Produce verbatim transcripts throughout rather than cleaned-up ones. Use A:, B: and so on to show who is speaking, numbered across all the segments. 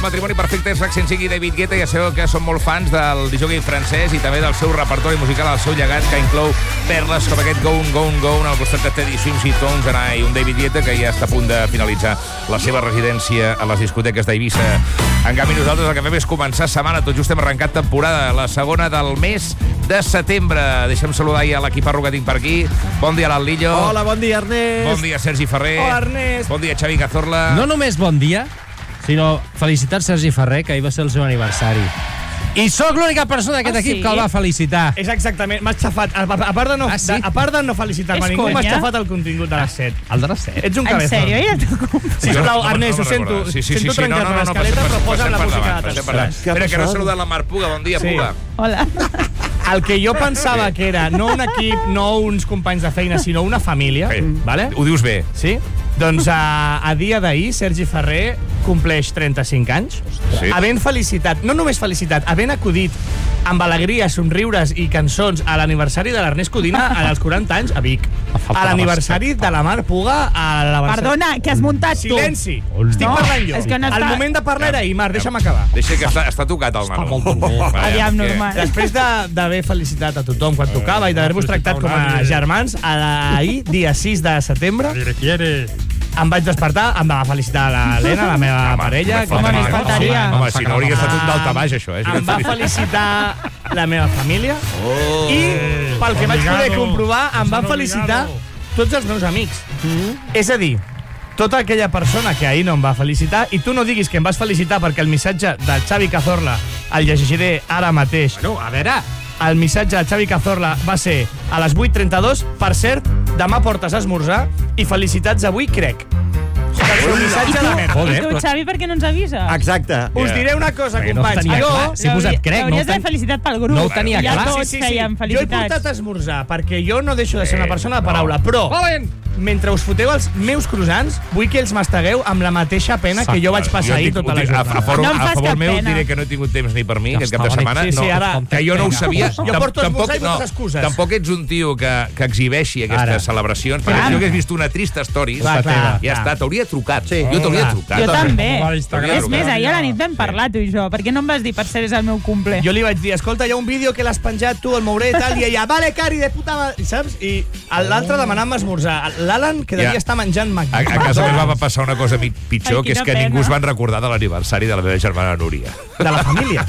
A: matrimoni perfecte és Raxen Sigui i David Guetta. Ja sabeu que són molt fans del disjockey francès i també del seu repertori musical, el seu llegat, que inclou perles com aquest Gone, Gone, Gone, al costat de Teddy Swims i Tones i un David Guetta que ja està a punt de finalitzar la seva residència a les discoteques d'Eivissa. En canvi, nosaltres el que fem és començar setmana. Tot just hem arrencat temporada, la segona del mes de setembre. Deixa'm saludar ja l'equiparro que tinc per aquí. Bon dia, Lillo.
B: Hola, bon dia, Ernest.
A: Bon dia, Sergi Ferrer.
B: Hola, Ernest.
A: Bon dia, Xavi Cazorla.
C: No només bon dia, sinó felicitats Sergi Ferrer, que ahir va ser el seu aniversari. I sóc l'única persona d'aquest
D: Ah,
C: equip
D: sí?
C: que el va felicitar.
B: És exactament, m'has xafat. A, a, a part de no,
C: Ah, sí?
B: de, a part de no felicitar-me
D: És
B: ningú, m'has
D: conya?
B: xafat el contingut de les set.
C: El de les set.
B: Ets un
D: En
B: cabezón.
D: sèrio, era tu compte.
B: Sisplau,
A: No, no,
B: Ernest,
A: no,
B: ho
A: no
B: sento.
A: recordo. Sí, sí, sí,
B: sento
A: sí, no,
B: trencar-te
A: no, no, no,
B: l'escaleta,
A: passem,
B: però
A: passem,
B: posa'm la
A: passem
B: música
A: per
B: de
A: davant,
B: tots.
A: passem per davant.
B: Què ha
A: Espera, que no ha
B: passat?
A: saludat la Mar Puga. Bon dia,
B: Sí.
A: Puga.
D: Hola.
B: El que jo pensava que era no un equip, no uns companys de feina, sinó una família,
A: Bé,
B: vale?
A: Ho dius bé.
B: Sí? Doncs a, a dia d'ahir, Sergi Ferrer compleix trenta-cinc anys,
A: Sí.
B: havent felicitat, no només felicitat, havent acudit amb alegria, somriures i cançons a l'aniversari de l'Ernest Codina als quaranta anys a Vic, a l'aniversari de la Mar Puga a la Barcelona.
D: Perdona, que has muntat tu.
B: Silenci,
C: Hola.
B: estic
D: No,
B: parlant jo.
D: és que no
B: El
D: està-
B: moment de parlar era ahir, Mar, deixa'm acabar.
A: Deixa que està, està tocat el nano.
C: molt tocat.
D: Aviam,
A: que-
D: normal.
B: Després de- d'haver felicitat a tothom quan tocava i d'haver-vos tractat com a germans, ahir, dia sis de setembre, em vaig despertar, em va felicitar l'Helena, la meva
A: Home,
B: parella.
A: home,
B: que
D: home,
B: m'ha-
D: només faltaria.
A: Home, si no hauria estat un daltabaix, això. Eh?
B: Em va felicitar la meva família
A: Oh.
B: i, pel que vaig poder comprovar, em van felicitar tots els meus amics. És a dir, tota aquella persona que ahir no em va felicitar, i tu no diguis que em vas felicitar perquè el missatge de Xavi Cazorla el llegiré ara mateix.
C: No, a veure...
B: El missatge de Xavi Cazorla va ser a les vuit trenta-dos. Per cert, demà portes a esmorzar i felicitats avui, crec. El seu missatge de merda.
C: Joder,
D: I tu,
C: però-
D: Xavi, per què no ens avisa?
E: Exacte.
B: Us diré una cosa,
C: Perquè no
B: companys.
C: tenia
B: jo,
C: clar. Si he posat crec, no ho
D: L'hauries
C: ten-
D: d'haver felicitat pel grup.
C: no ho tenia
D: ja
C: clar.
D: tots fèiem
B: jo he
D: felicitats.
B: portat a esmorzar perquè jo no deixo de ser una persona de paraula, però
C: Valent!
B: mentre us foteu els meus croissants, vull que els mastegueu amb la mateixa pena que jo vaig passar ahir tota la
A: a, a,
B: jornada.
A: favor,
D: No em
A: a
D: fas
A: favor
D: cap
A: meu
D: pena.
A: diré que no he tingut temps ni per mi
C: Ja
A: aquest cap de
C: està,
A: setmana.
B: sí, sí,
A: no,
B: ara-
A: que jo no ho sabia.
B: Jo
A: Tam-
B: porto
A: tampoc,
B: esmorzar i moltes excuses.
A: Tampoc ets un tio que, que exhibeixi aquestes
C: Ara.
A: celebracions, perquè
D: Clar.
A: si jo hagués vist una trista stories,
B: Clar, clar,
A: ja
B: clar.
A: està, t'hauria trucat.
E: Sí.
A: Jo t'hauria
B: Clar.
A: trucat.
D: Jo també.
C: Va a Instagram.
D: És més, ahir a la nit vam parlar, tu i jo. Per què no em vas dir, per ser és el meu cumple?
B: Jo li vaig dir, escolta, hi ha un vídeo que l'has penjat tu, el mouré i tal, i ella, vale, cari, de puta madre, saps? I l'altre demanant-me esmorzar. L'Alan, que devia
A: Ja.
B: estar menjant Mac
A: A, a casa meva va passar una cosa mi- pitjor,
D: Ai,
A: que és
D: quina
A: que
D: pena.
A: ningú es van recordar de l'aniversari de la meva germana Núria.
B: de la família.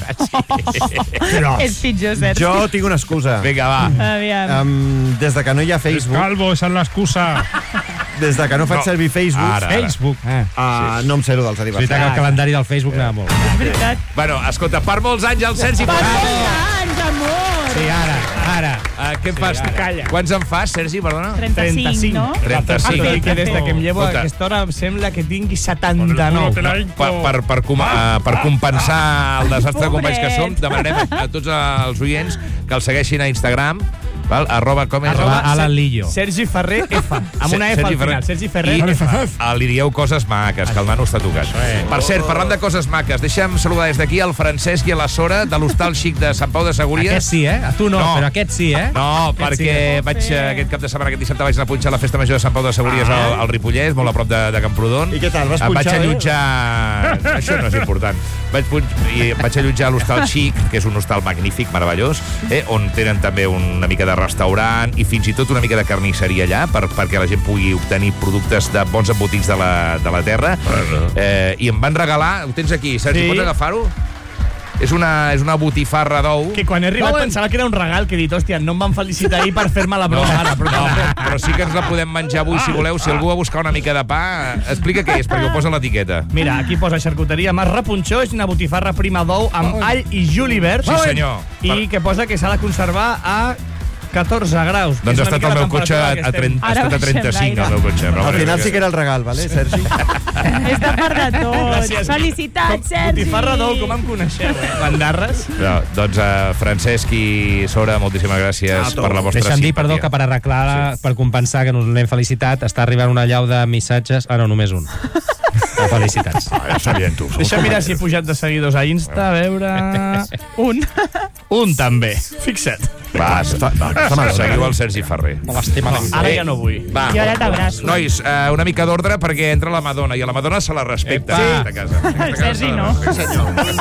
B: Però,
D: És pitjor, Sergi.
E: Jo tinc una excusa.
A: Vinga, va.
D: Aviam.
E: Um, des de que no hi ha Facebook,
F: Calvo, esa es la excusa.
E: des de que no faig
A: No.
E: servir Facebook,
A: Ara, ara.
C: Facebook. Eh.
E: uh, no em sé-ho dels
C: És veritat
E: aniversaris.
C: que el calendari del Facebook anava molt.
D: És veritat.
A: Bueno, escolta, per molts anys el Sergi...
D: Per
A: Ferrer.
D: molts anys, amor!
C: Sí, ara, ara.
A: Uh, què sí, fas?
B: calla.
A: Quants en fas, Sergi, perdona?
D: trenta-cinc, no?
A: trenta-cinc.
B: I que des de que em llevo a
A: Escolta.
B: aquesta hora em sembla que tingui
F: Te
B: setanta-nou.
F: la
A: Per,
F: hinco.
A: per, per, com, uh, per compensar el desastre de companys que som,
D: Pobret.
A: demanarem a, a tots els oients que el segueixin a Instagram, val? arroba com és...
C: Arroba Alan Lillo.
B: Sergi Ferrer F, amb una F al final. Sergi Ferrer
A: I
B: F.
A: uh, li dieu coses maques, que el nano està tocat. Per cert, parlant de coses maques, deixa'm saludar des d'aquí el Francesc i a la Sora de l'Hostal Xic de Sant Pau de Segúries.
C: Aquest sí, eh? A tu no,
A: No.
C: però aquest sí, eh?
A: No,
C: Aquest
A: perquè
C: sí.
A: vaig, eh, aquest cap de setmana, aquest dissabte, vaig anar a punxar a la Festa Major de Sant Pau de Segúries
B: Ah.
A: al, al Ripollès, molt a prop de, de Camprodon.
E: I què tal, vas
A: Em vaig
E: punxar, eh?
A: allotjar... Això no és important. Vaig, punx... i em vaig allotjar a l'Hostal Xic, que és un hostal magnífic, meravellós, eh, on tenen també una mica de restaurant i fins i tot una mica de carnisseria allà, per, perquè la gent pugui obtenir productes de bons embotits de la, de la terra. Eh, I em van regalar... Ho tens aquí, Sergi,
B: Sí.
A: pots agafar-ho? És una, és una botifarra d'ou.
B: Que quan he arribat
A: Valent.
B: pensava que era un regal, que he dit, hòstia, no em van felicitar ahir per fer-me la
A: No,
B: broma ara, però
A: no,
B: no.
A: però sí que ens la podem menjar avui, si voleu. Si algú va buscar una mica de pa, explica què és, perquè ho posa a l'etiqueta.
B: Mira, aquí posa xarcuteria Mas Repunxó, és una botifarra prima d'ou amb all i julivert.
A: Sí, senyor.
B: I que posa que s'ha de conservar a catorze graus. que
A: Doncs
B: és
A: ha
B: una
A: estat
B: mica
A: el
B: la
A: meu cotxe a,
B: temperatura
A: a,
B: que
A: trenta, ha
D: Ara
A: estat a
D: baixem
A: trenta-cinc,
D: l'aire.
A: el meu cotxe. Però
E: Al
A: bueno,
E: final sí que era el regal, vale, Sergi?
D: És de part de tots.
B: Gràcies.
D: Felicitats, Sergi!
B: Botifarra d'ou, com em coneixeu, eh? Bandarres.
A: No, doncs, uh, Francesc i Sora, moltíssimes gràcies per la vostra
C: Deixa'm dir,
A: simpatia.
C: perdó, que per arreglar, sí. per compensar que nos l'hem felicitat, està arribant una llau de missatges... Ah, no, només un. Felicitats.
A: Ah, ja sabien tu.
B: Deixa mirar si he pujat de seguidors a Insta, a veure...
D: Un.
B: Un també. Fixa't.
A: Va, està, va, està seguiu el Sergi Ferrer.
B: Ara ja no vull.
A: Va.
D: Jo ara t'abraço.
A: Nois, uh, una mica d'ordre perquè entra la Madonna, i a la Madonna se la respecta.
C: Sí.
A: A casa.
D: El Sergi no.
E: Senyor.